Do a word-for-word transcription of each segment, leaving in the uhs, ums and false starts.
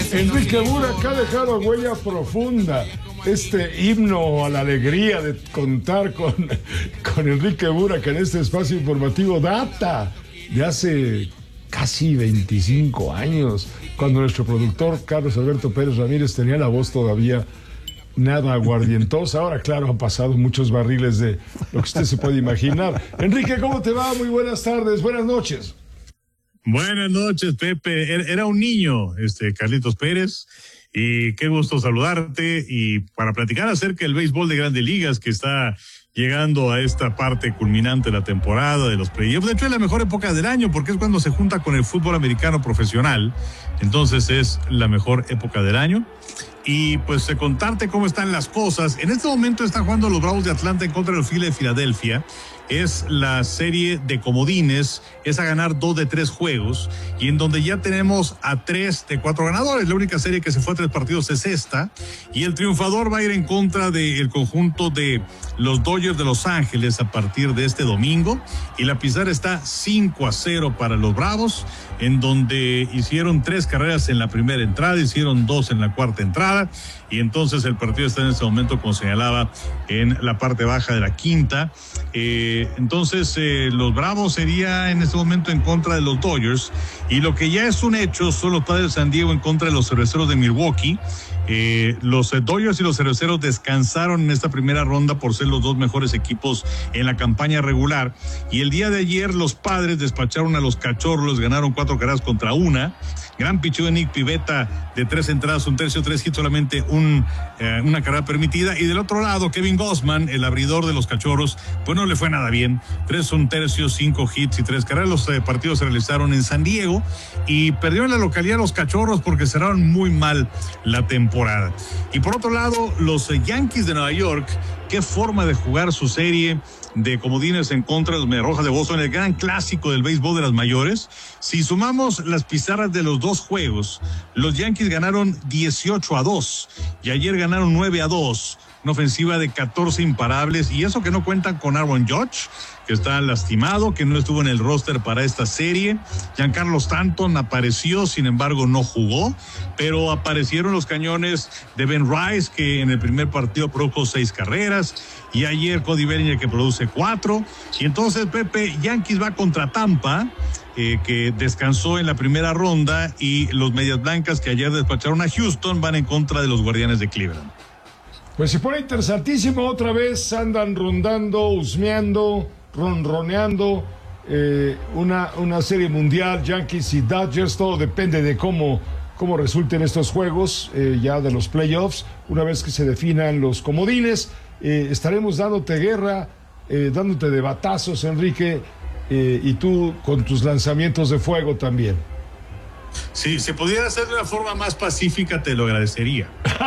Enrique Burak ha dejado huella profunda. Este himno a la alegría de contar con, con Enrique Burak en este espacio informativo data de hace casi veinticinco años, cuando nuestro productor Carlos Alberto Pérez Ramírez tenía la voz todavía nada aguardientosa. Ahora, claro, han pasado muchos barriles de lo que usted se puede imaginar. Enrique, ¿cómo te va? Muy buenas tardes, buenas noches. Buenas noches, Pepe. Era un niño, este Carlitos Pérez, y qué gusto saludarte y para platicar acerca del béisbol de Grandes Ligas que está llegando a esta parte culminante de la temporada de los playoffs. De hecho, es la mejor época del año porque es cuando se junta con el fútbol americano profesional. Entonces es la mejor época del año. Y pues contarte cómo están las cosas. En este momento están jugando los Bravos de Atlanta en contra de los Phillies de Filadelfia. Es la serie de comodines, es a ganar dos de tres juegos, y en donde ya tenemos a tres de cuatro ganadores. La única serie que se fue a tres partidos es esta, y el triunfador va a ir en contra del conjunto de los Dodgers de Los Ángeles a partir de este domingo, y la pizarra está cinco a cero para los Bravos, en donde hicieron tres carreras en la primera entrada, hicieron dos en la cuarta entrada, y entonces el partido está en este momento, como señalaba, en la parte baja de la quinta. Eh, entonces eh, los Bravos sería en este momento en contra de los Dodgers, y lo que ya es un hecho son los Padres de San Diego en contra de los Cerveceros de Milwaukee. Eh, los eh, Dodgers y los Cerveceros descansaron en esta primera ronda por ser los dos mejores equipos en la campaña regular, y el día de ayer los Padres despacharon a los Cachorros, ganaron cuatro carreras contra una. Gran picheo de Nick Pivetta de tres entradas, un tercio, tres hits, solamente un, eh, una carrera permitida. Y del otro lado, Kevin Gausman, el abridor de los Cachorros, pues no le fue nada bien. Tres, un tercio, cinco hits y tres carreras. Los eh, partidos se realizaron en San Diego y perdió en la localidad los Cachorros porque cerraron muy mal la temporada. Y por otro lado, los eh, Yankees de Nueva York, qué forma de jugar su serie de comodines en contra de los Mediarrojas de Boston, el gran clásico del béisbol de las mayores. Si sumamos las pizarras de los dos juegos, los Yankees ganaron dieciocho a dos y ayer ganaron nueve a dos, una ofensiva de catorce imparables, y eso que no cuentan con Aaron Judge, que está lastimado, que no estuvo en el roster para esta serie. Giancarlo Stanton apareció, sin embargo no jugó, pero aparecieron los cañones de Ben Rice, que en el primer partido produjo seis carreras, y ayer Cody Bellinger, que produce cuatro. Y entonces, Pepe, Yankees va contra Tampa, eh, que descansó en la primera ronda, y los Medias Blancas, que ayer despacharon a Houston, van en contra de los Guardianes de Cleveland. Pues se pone interesantísimo, otra vez andan rondando, husmeando, ronroneando, eh, una, una serie mundial, Yankees y Dodgers. Todo depende de cómo, cómo resulten estos juegos, eh, ya de los playoffs. Una vez que se definan los comodines, eh, estaremos dándote guerra, eh, dándote de batazos, Enrique, eh, y tú con tus lanzamientos de fuego también. Si se pudiera hacer de una forma más pacífica, te lo agradecería.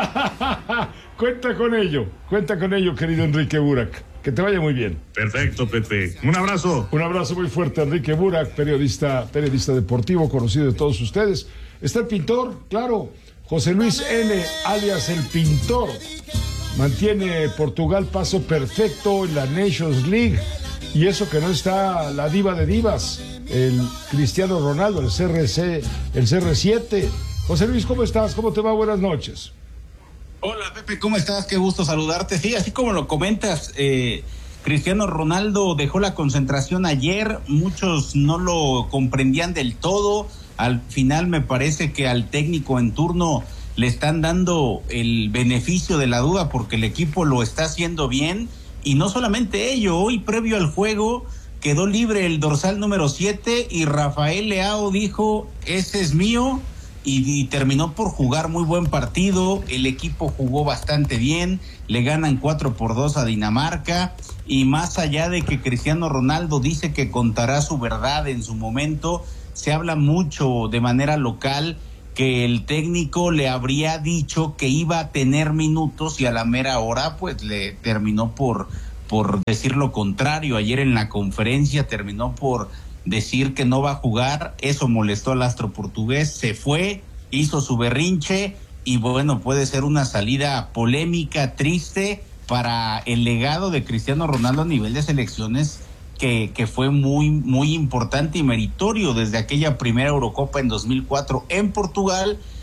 Cuenta con ello, cuenta con ello, querido Enrique Burak. Que te vaya muy bien. Perfecto, Pepe. Un abrazo. Un abrazo muy fuerte, Enrique Burak, periodista, periodista deportivo, conocido de todos ustedes. Está el pintor, claro, José Luis N., alias el Pintor. Mantiene Portugal paso perfecto en la Nations League. Y eso que no está la diva de divas, el Cristiano Ronaldo, el C R C, el C R siete. José Luis, ¿cómo estás? ¿Cómo te va? Buenas noches. Hola, Pepe, ¿cómo estás? Qué gusto saludarte. Sí, así como lo comentas, eh, Cristiano Ronaldo dejó la concentración ayer. Muchos no lo comprendían del todo. Al final me parece que al técnico en turno le están dando el beneficio de la duda porque el equipo lo está haciendo bien. Y no solamente ello, hoy previo al juego quedó libre el dorsal número siete y Rafael Leao dijo, ese es mío, y, y terminó por jugar muy buen partido. El equipo jugó bastante bien, le ganan cuatro por dos a Dinamarca, y más allá de que Cristiano Ronaldo dice que contará su verdad en su momento, se habla mucho de manera local que el técnico le habría dicho que iba a tener minutos y a la mera hora pues le terminó por, por decir lo contrario. Ayer en la conferencia terminó por decir que no va a jugar. Eso molestó al astro portugués, se fue, hizo su berrinche y bueno, puede ser una salida polémica, triste para el legado de Cristiano Ronaldo a nivel de selecciones, que, que fue muy, muy importante y meritorio desde aquella primera Eurocopa en dos mil cuatro en Portugal,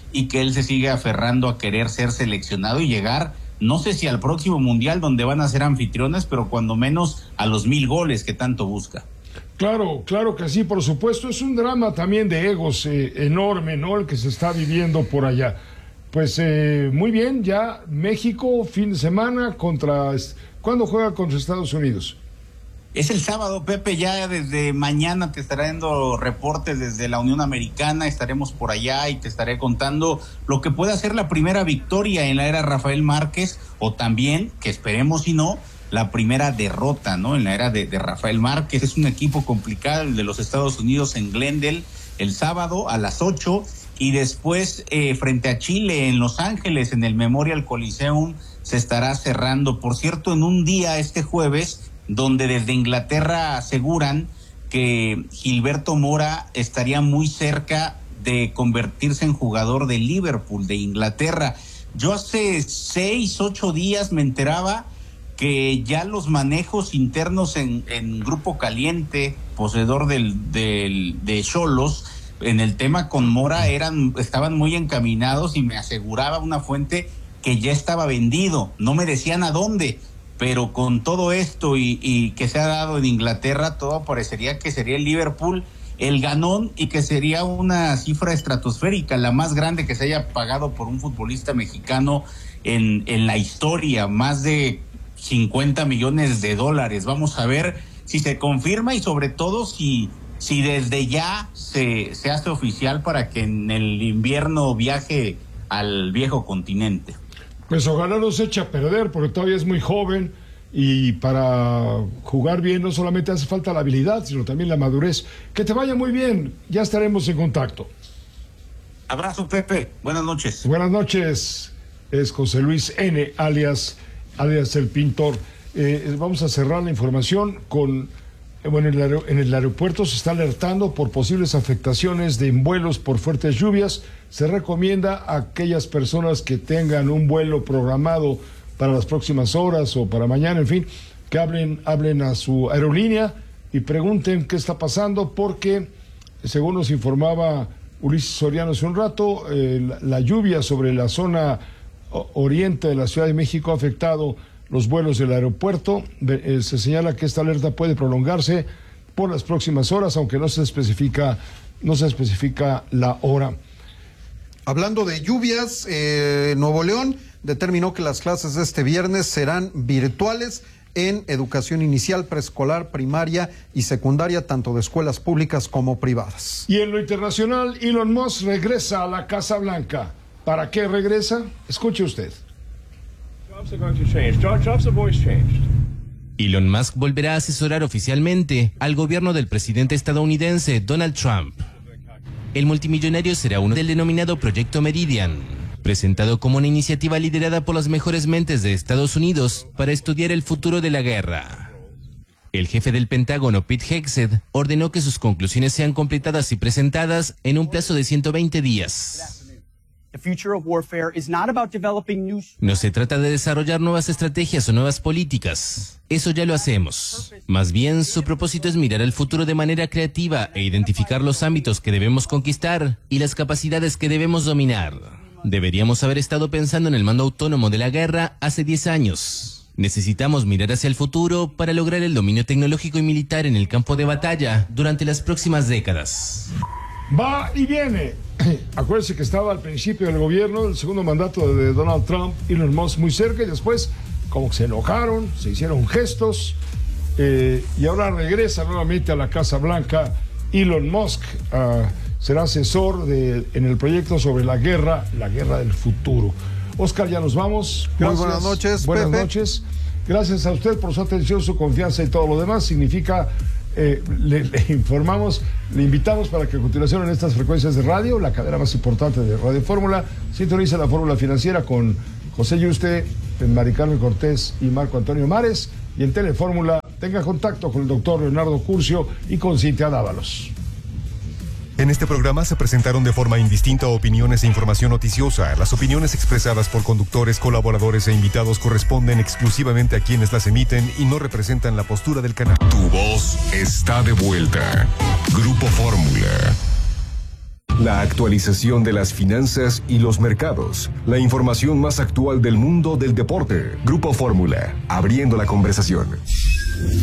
y que él se sigue aferrando a querer ser seleccionado y llegar, no sé si al próximo mundial donde van a ser anfitriones, pero cuando menos a los mil goles que tanto busca. Claro, claro que sí, por supuesto. Es un drama también de egos eh, enorme, ¿no? El que se está viviendo por allá. Pues eh, muy bien, ya México, fin de semana contra... ¿Cuándo juega contra Estados Unidos? Es el sábado, Pepe, ya desde mañana te estaré dando reportes desde la Unión Americana, estaremos por allá y te estaré contando lo que puede ser la primera victoria en la era Rafael Márquez, o también, que esperemos si no, la primera derrota, ¿no? En la era de, de Rafael Márquez. Es un equipo complicado, el de los Estados Unidos en Glendale, el sábado a las ocho, y después eh, frente a Chile en Los Ángeles, en el Memorial Coliseum, se estará cerrando, por cierto, en un día este jueves, donde desde Inglaterra aseguran que Gilberto Mora estaría muy cerca de convertirse en jugador de Liverpool, de Inglaterra. Yo hace seis, ocho días me enteraba que ya los manejos internos en, en Grupo Caliente, poseedor del, del, de Xolos, en el tema con Mora eran, estaban muy encaminados, y me aseguraba una fuente que ya estaba vendido. No me decían a dónde, pero con todo esto y, y que se ha dado en Inglaterra, todo parecería que sería el Liverpool el ganón, y que sería una cifra estratosférica, la más grande que se haya pagado por un futbolista mexicano en, en la historia, más de cincuenta millones de dólares. Vamos a ver si se confirma y sobre todo si, si desde ya se, se hace oficial para que en el invierno viaje al viejo continente. Pues ojalá no se eche a perder, porque todavía es muy joven, y para jugar bien no solamente hace falta la habilidad, sino también la madurez. Que te vaya muy bien, ya estaremos en contacto. Abrazo, Pepe, buenas noches. Buenas noches, es José Luis N., alias, alias el Pintor. Eh, vamos a cerrar la información con... Bueno, en el, en el aeropuerto se está alertando por posibles afectaciones de vuelos por fuertes lluvias. Se recomienda a aquellas personas que tengan un vuelo programado para las próximas horas o para mañana, en fin, que hablen, hablen a su aerolínea y pregunten qué está pasando, porque, según nos informaba Ulises Soriano hace un rato, eh, la, la lluvia sobre la zona oriente de la Ciudad de México ha afectado los vuelos del aeropuerto. Eh, se señala que esta alerta puede prolongarse por las próximas horas, aunque no se especifica, no se especifica la hora. Hablando de lluvias, eh, Nuevo León determinó que las clases de este viernes serán virtuales en educación inicial, preescolar, primaria y secundaria, tanto de escuelas públicas como privadas. Y en lo internacional, Elon Musk regresa a la Casa Blanca. ¿Para qué regresa? Escuche usted. Elon Musk volverá a asesorar oficialmente al gobierno del presidente estadounidense Donald Trump. El multimillonario será uno del denominado Proyecto Meridian, presentado como una iniciativa liderada por las mejores mentes de Estados Unidos para estudiar el futuro de la guerra. El jefe del Pentágono, Pete Hegseth, ordenó que sus conclusiones sean completadas y presentadas en un plazo de ciento veinte días. No se trata de desarrollar nuevas estrategias o nuevas políticas. Eso ya lo hacemos. Más bien, su propósito es mirar al futuro de manera creativa e identificar los ámbitos que debemos conquistar y las capacidades que debemos dominar. Deberíamos haber estado pensando en el mando autónomo de la guerra hace diez años. Necesitamos mirar hacia el futuro para lograr el dominio tecnológico y militar en el campo de batalla durante las próximas décadas. Va y viene. Acuérdense que estaba al principio del gobierno, el segundo mandato de Donald Trump, Elon Musk muy cerca, y después como que se enojaron, se hicieron gestos, eh, y ahora regresa nuevamente a la Casa Blanca. Elon Musk uh, será asesor de, en el proyecto sobre la guerra, la guerra del futuro. Oscar, ya nos vamos. Gracias. Muy buenas noches, Buenas Pepe. noches. Gracias a usted por su atención, su confianza y todo lo demás. Significa... Eh, le, le informamos, le invitamos para que a continuación en estas frecuencias de radio, la cadena más importante de Radio Fórmula, sintonice la Fórmula Financiera con José Yuste, Mari Carmen Cortés y Marco Antonio Mares, y en Telefórmula tenga contacto con el doctor Leonardo Curcio y con Cintia Dávalos. En este programa se presentaron de forma indistinta opiniones e información noticiosa. Las opiniones expresadas por conductores, colaboradores e invitados corresponden exclusivamente a quienes las emiten y no representan la postura del canal. Tu voz está de vuelta. Grupo Fórmula. La actualización de las finanzas y los mercados. La información más actual del mundo del deporte. Grupo Fórmula, abriendo la conversación.